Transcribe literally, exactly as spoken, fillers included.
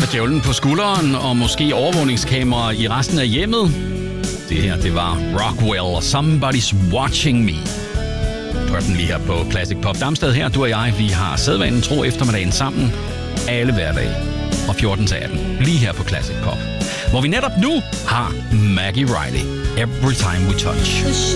med djævlen på skulderen og måske overvågningskamera i resten af hjemmet. Det her, det var Rockwell og Somebody's Watching Me. Hør den lige her på Classic Pop. Damsted her, du og jeg, vi har sædvanen tro eftermiddagen sammen. Alle hverdage fra fjorten til atten. Lige her på Classic Pop. Hvor vi netop nu har Maggie Riley. Every Time We Touch.